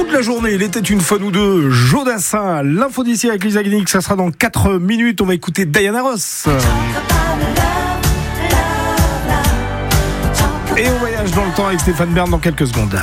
Toute la journée, il était une fois nous deux, Jodassin, l'info d'ici avec Lisa Guinic, ça sera dans 4 minutes, on va écouter Diana Ross. Et on voyage dans le temps avec Stéphane Bern dans quelques secondes.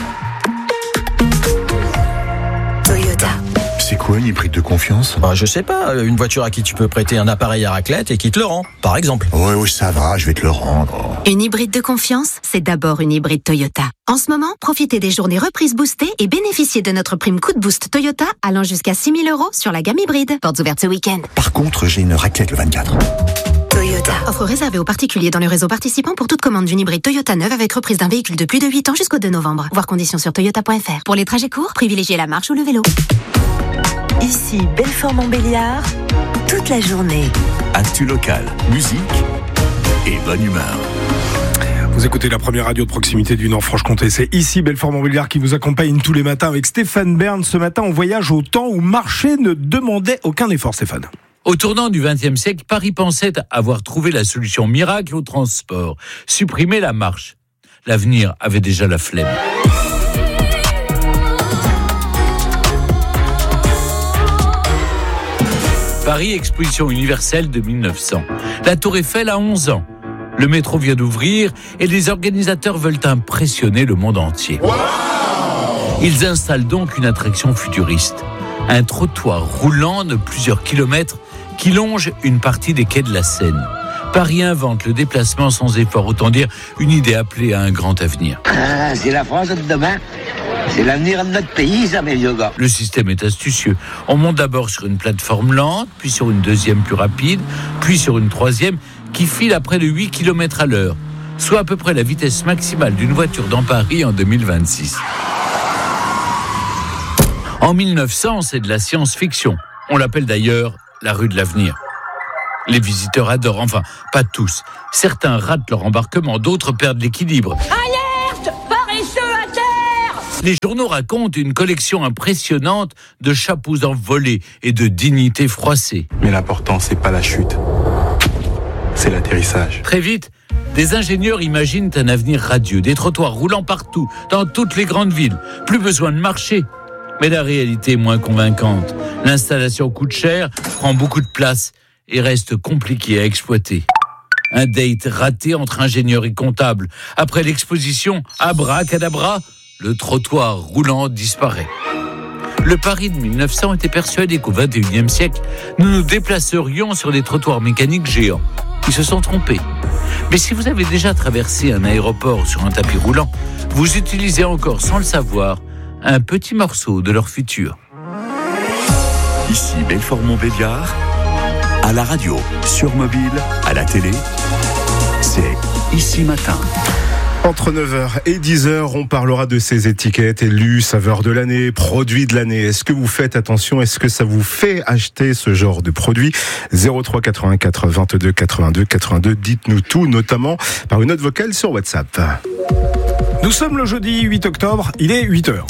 Toyota. C'est quoi un hybride de confiance ? Je sais pas, une voiture à qui tu peux prêter un appareil à raclette et qui te le rend, par exemple. Oui, ça va, je vais te le rendre. Une hybride de confiance, c'est d'abord une hybride Toyota. En ce moment, profitez des journées reprises boostées et bénéficiez de notre prime coup de boost Toyota allant jusqu'à 6 000 € sur la gamme hybride. Portes ouvertes ce week-end. Par contre, j'ai une raclette le 24. Toyota. Offre réservée aux particuliers dans le réseau participant pour toute commande d'une hybride Toyota neuve avec reprise d'un véhicule de plus de 8 ans jusqu'au 2 novembre. Voir conditions sur toyota.fr. Pour les trajets courts, privilégiez la marche ou le vélo. Ici Belfort-Montbéliard, toute la journée. Actu local, musique et bonne humeur. Vous écoutez la première radio de proximité du Nord-Franche-Comté. C'est ici Belfort-Montbéliard qui vous accompagne tous les matins avec Stéphane Bern. Ce matin, on voyage au temps où marcher ne demandait aucun effort, Stéphane. Au tournant du XXe siècle, Paris pensait avoir trouvé la solution miracle au transport. Supprimer la marche. L'avenir avait déjà la flemme. Paris Exposition universelle de 1900. La Tour Eiffel a 11 ans. Le métro vient d'ouvrir et les organisateurs veulent impressionner le monde entier. Wow! Ils installent donc une attraction futuriste. Un trottoir roulant de plusieurs kilomètres qui longe une partie des quais de la Seine. Paris invente le déplacement sans effort, autant dire une idée appelée à un grand avenir. C'est la France de demain. C'est l'avenir de notre pays, ça, mes vieux gars. Le système est astucieux. On monte d'abord sur une plateforme lente, puis sur une deuxième plus rapide, puis sur une troisième qui file à près de 8 km à l'heure, soit à peu près la vitesse maximale d'une voiture dans Paris en 2026. En 1900, c'est de la science-fiction. On l'appelle d'ailleurs la rue de l'avenir. Les visiteurs adorent, enfin, pas tous. Certains ratent leur embarquement, d'autres perdent l'équilibre. Alerte ! Paresseux à terre ! Les journaux racontent une collection impressionnante de chapeaux envolés et de dignités froissées. Mais l'important, c'est pas la chute, c'est l'atterrissage. Très vite, des ingénieurs imaginent un avenir radieux, des trottoirs roulants partout, dans toutes les grandes villes. Plus besoin de marcher. Mais la réalité est moins convaincante. L'installation coûte cher, prend beaucoup de place et reste compliquée à exploiter. Un date raté entre ingénieurs et comptables. Après l'exposition, abracadabra, le trottoir roulant disparaît. Le Paris de 1900 était persuadé qu'au XXIe siècle, nous nous déplacerions sur des trottoirs mécaniques géants. Ils se sont trompés. Mais si vous avez déjà traversé un aéroport sur un tapis roulant, vous utilisez encore, sans le savoir, un petit morceau de leur futur. Ici Belfort-Montbéliard, à la radio, sur mobile, à la télé, c'est Ici Matin. Entre 9h et 10h, on parlera de ces étiquettes élus, saveurs de l'année, produits de l'année. Est-ce que vous faites attention ? Est-ce que ça vous fait acheter ce genre de produit ? 03 84 22 82 82. Dites-nous tout, notamment par une note vocale sur WhatsApp. Nous sommes le jeudi 8 octobre, il est 8h.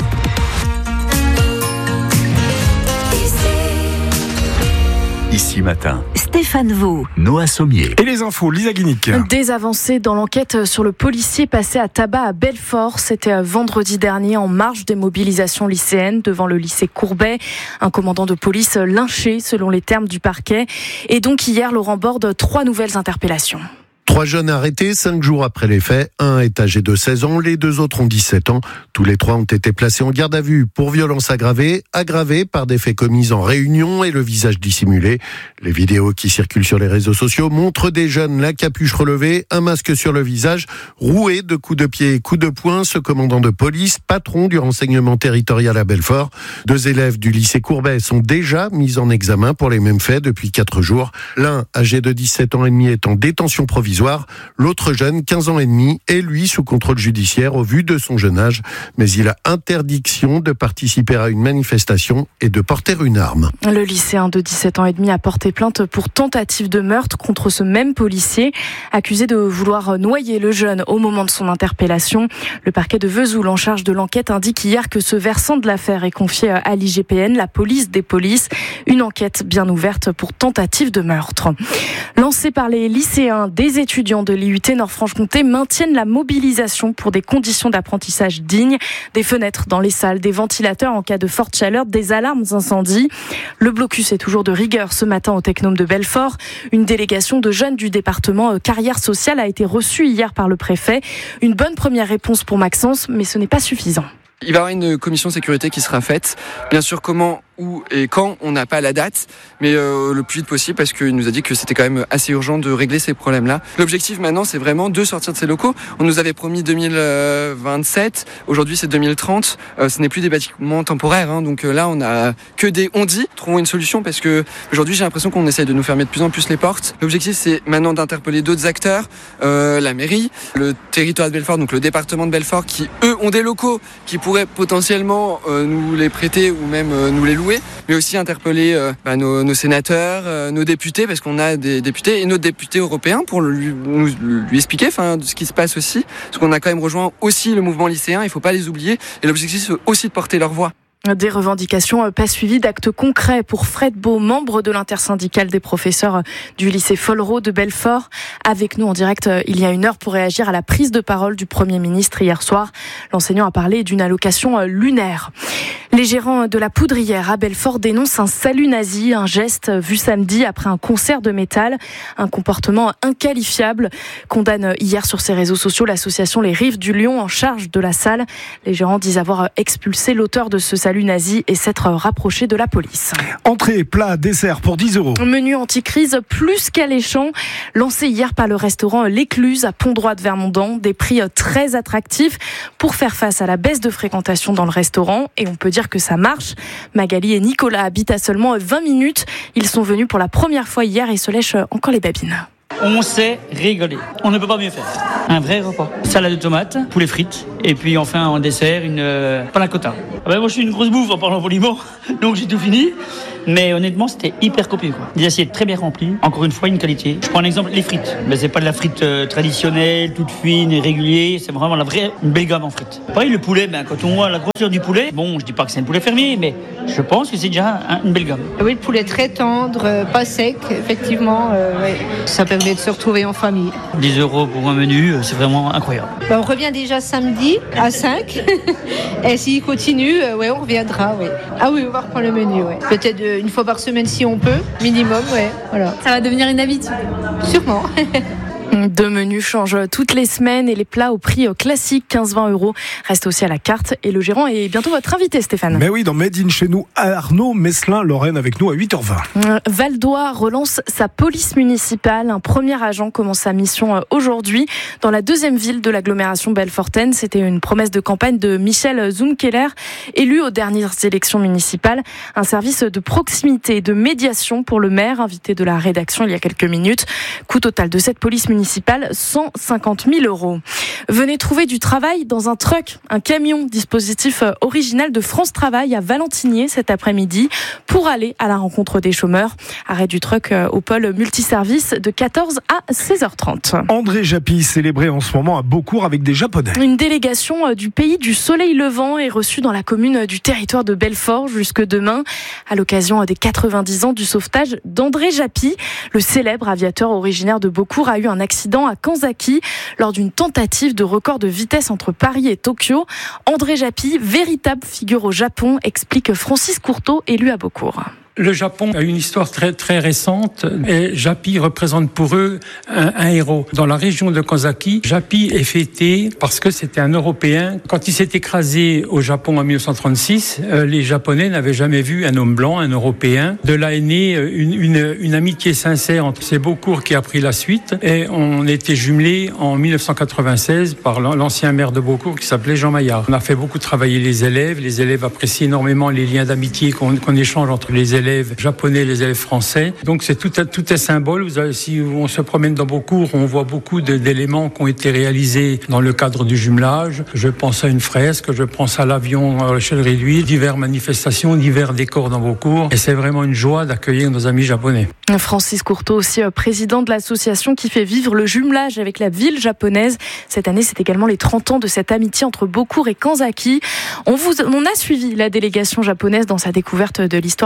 Ici Matin. Stéphane Vaux. Noah Sommier. Et les infos, Lisa Guinic. Des avancées dans l'enquête sur le policier passé à tabac à Belfort. C'était vendredi dernier en marge des mobilisations lycéennes devant le lycée Courbet. Un commandant de police lynché selon les termes du parquet. Et donc hier, Laurent Borde, 3 nouvelles interpellations. 3 jeunes arrêtés 5 jours après les faits. Un est âgé de 16 ans, les 2 autres ont 17 ans. Tous les 3 ont été placés en garde à vue pour violence aggravée par des faits commis en réunion et le visage dissimulé. Les vidéos qui circulent sur les réseaux sociaux montrent des jeunes la capuche relevée, un masque sur le visage, roués de coups de pied et coups de poing. Ce commandant de police, patron du renseignement territorial à Belfort. 2 élèves du lycée Courbet sont déjà mis en examen pour les mêmes faits depuis 4 jours. L'un, âgé de 17 ans et demi, est en détention provisoire. L'autre jeune, 15 ans et demi, est lui sous contrôle judiciaire au vu de son jeune âge. Mais il a interdiction de participer à une manifestation et de porter une arme. Le lycéen de 17 ans et demi a porté plainte pour tentative de meurtre contre ce même policier, accusé de vouloir noyer le jeune au moment de son interpellation. Le parquet de Vesoul en charge de l'enquête indique hier que ce versant de l'affaire est confié à l'IGPN, la police des polices. Une enquête bien ouverte pour tentative de meurtre. Lancée par les lycéens, des étudiants de l'IUT Nord-Franche-Comté maintiennent la mobilisation pour des conditions d'apprentissage dignes, des fenêtres dans les salles, des ventilateurs en cas de forte chaleur, des alarmes incendie. Le blocus est toujours de rigueur ce matin au Technome de Belfort. Une délégation de jeunes du département carrière sociale a été reçue hier par le préfet. Une bonne première réponse pour Maxence, mais ce n'est pas suffisant. Il va y avoir une commission sécurité qui sera faite. Bien sûr, comment, où et quand, on n'a pas la date, mais le plus vite possible parce qu'il nous a dit que c'était quand même assez urgent de régler ces problèmes-là. L'objectif maintenant, c'est vraiment de sortir de ces locaux. On nous avait promis 2027, aujourd'hui c'est 2030. Ce n'est plus des bâtiments temporaires, hein, donc là on a que des on-dit. Trouvons une solution parce que aujourd'hui j'ai l'impression qu'on essaye de nous fermer de plus en plus les portes. L'objectif c'est maintenant d'interpeller d'autres acteurs, la mairie, le territoire de Belfort, donc le département de Belfort, qui eux ont des locaux qui pourraient potentiellement nous les prêter ou même nous les louer, mais aussi interpeller nos sénateurs, nos députés, parce qu'on a des députés et nos députés européens pour lui expliquer ce qui se passe aussi, parce qu'on a quand même rejoint aussi le mouvement lycéen, il ne faut pas les oublier, et l'objectif c'est aussi de porter leur voix. Des revendications pas suivies d'actes concrets pour Fred Beau, membre de l'intersyndicale des professeurs du lycée Follereau de Belfort. Avec nous en direct il y a une heure pour réagir à la prise de parole du Premier ministre hier soir. L'enseignant a parlé d'une allocation lunaire. Les gérants de la Poudrière à Belfort dénoncent un salut nazi, un geste vu samedi après un concert de métal. Un comportement inqualifiable, condamne hier sur ses réseaux sociaux l'association Les Rives du Lion en charge de la salle. Les gérants disent avoir expulsé l'auteur de ce salut nazi et s'être rapproché de la police. Entrée, plat, dessert pour 10 €. Menu anti-crise plus qu'alléchant, lancé hier par le restaurant L'Écluse à Pont-Droit de Vermondans. Des prix très attractifs pour faire face à la baisse de fréquentation dans le restaurant. Et on peut dire que ça marche. Magali et Nicolas habitent à seulement 20 minutes. Ils sont venus pour la première fois hier et se lèchent encore les babines. On s'est régalé. On ne peut pas mieux faire. Un vrai repas. Salade de tomates, poulet frites, et puis enfin en dessert, une panna cotta. Moi je suis une grosse bouffe en parlant poliment, donc j'ai tout fini. Mais honnêtement, c'était hyper copieux, quoi. Des assiettes très bien remplies. Encore une fois, une qualité. Je prends un exemple, les frites. Mais c'est pas de la frite traditionnelle, toute fine et régulière. C'est vraiment une belle gamme en frites. Pareil, le poulet, quand on voit la grosseur du poulet, bon, je dis pas que c'est un poulet fermier, mais je pense que c'est déjà une belle gamme. Oui, le poulet très tendre, pas sec, effectivement. Ouais. Ça permet de se retrouver en famille. 10 € pour un menu, c'est vraiment incroyable. On revient déjà samedi à 5. Et s'il continue, on reviendra, oui. Ah oui, on va reprendre le menu, ouais. Peut-être une fois par semaine si on peut, minimum, voilà. Ça va devenir une habitude. Sûrement. Deux menus changent toutes les semaines et les plats au prix classique, 15-20 €, restent aussi à la carte. Et le gérant est bientôt votre invité, Stéphane. Mais oui, dans Made in chez nous, Arnaud Meslin-Lorraine avec nous à 8h20. Val d'Oie relance sa police municipale. Un premier agent commence sa mission aujourd'hui dans la deuxième ville de l'agglomération belfortaine. C'était une promesse de campagne de Michel Zumkeller, élu aux dernières élections municipales. Un service de proximité et de médiation pour le maire, invité de la rédaction il y a quelques minutes. Coût total de cette police municipale, 150 000 €. Venez trouver du travail dans un truck, un camion, dispositif original de France Travail à Valentinier cet après-midi pour aller à la rencontre des chômeurs. Arrêt du truck au pôle multiservice de 14 à 16h30. André Japy, célébré en ce moment à Beaucourt avec des Japonais. Une délégation du pays du soleil levant est reçue dans la commune du territoire de Belfort jusque demain à l'occasion des 90 ans du sauvetage d'André Japy. Le célèbre aviateur originaire de Beaucourt a eu un accident à Kanzaki lors d'une tentative de record de vitesse entre Paris et Tokyo. André Japy, véritable figure au Japon, explique Francis Courteau, élu à Beaucourt. Le Japon a une histoire très très récente et Japy représente pour eux un héros. Dans la région de Kanzaki, Japy est fêté parce que c'était un Européen. Quand il s'est écrasé au Japon en 1936, les Japonais n'avaient jamais vu un homme blanc, un Européen. De là est née une amitié sincère entre ces Beaucourt qui a pris la suite et on était jumelés en 1996 par l'ancien maire de Beaucourt qui s'appelait Jean Maillard. On a fait beaucoup travailler les élèves apprécient énormément les liens d'amitié qu'on échange entre les élèves japonais, les élèves français. Donc c'est tout un symbole. Si on se promène dans Beaucourt, on voit beaucoup d'éléments qui ont été réalisés dans le cadre du jumelage. Je pense à une fresque, je pense à l'avion à l'échelle réduite, diverses manifestations, divers décors dans Beaucourt. Et c'est vraiment une joie d'accueillir nos amis japonais. Francis Courteau, aussi président de l'association qui fait vivre le jumelage avec la ville japonaise. Cette année, c'est également les 30 ans de cette amitié entre Beaucourt et Kanzaki. On a suivi la délégation japonaise dans sa découverte de l'histoire d'André Japy.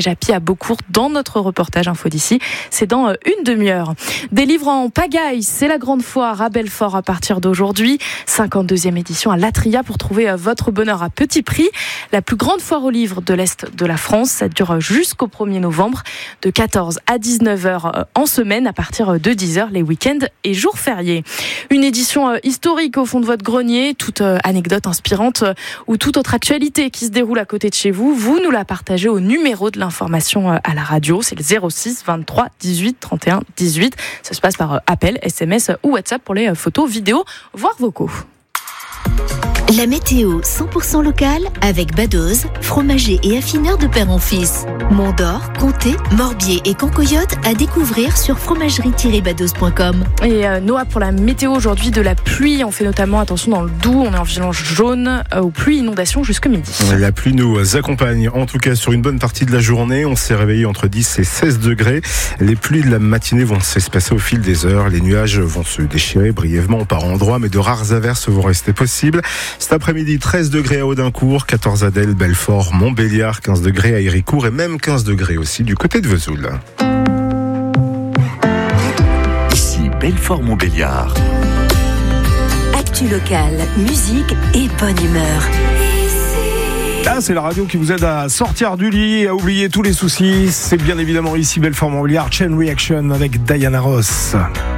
Japy à Beaucourt dans notre reportage Info d'ici. C'est dans une demi-heure. Des livres en pagaille, c'est la grande foire à Belfort à partir d'aujourd'hui. 52e édition à l'Atria pour trouver votre bonheur à petit prix. La plus grande foire aux livres de l'Est de la France. Ça dure jusqu'au 1er novembre de 14 à 19h en semaine à partir de 10h les week-ends et jours fériés. Une édition historique au fond de votre grenier. Toute anecdote inspirante ou toute autre actualité qui se déroule à côté de chez vous, vous nous la partagez au numéro de l'information à la radio. C'est le 06 23 18 31 18. Ça se passe par appel, SMS ou WhatsApp pour les photos, vidéos, voire vocaux. La météo 100% locale avec Badoz, fromager et affineur de père en fils. Mont-d'Or, Comté, Morbier et Cancoyote à découvrir sur fromagerie-badoz.com. Et Noah, pour la météo aujourd'hui, de la pluie, on fait notamment attention dans le Doubs, on est en vigilance jaune aux pluies inondations jusque midi. La pluie nous accompagne, en tout cas sur une bonne partie de la journée. On s'est réveillé entre 10 et 16 degrés. Les pluies de la matinée vont s'espacer au fil des heures. Les nuages vont se déchirer brièvement par endroits, mais de rares averses vont rester possibles. Cet après-midi, 13 degrés à Audincourt, 14 à Delle, Belfort, Montbéliard, 15 degrés à Héricourt et même 15 degrés aussi du côté de Vesoul. Ici Belfort-Montbéliard. Actu locale, musique et bonne humeur. Là, c'est la radio qui vous aide à sortir du lit, à oublier tous les soucis. C'est bien évidemment ici Belfort-Montbéliard, Chain Reaction avec Diana Ross.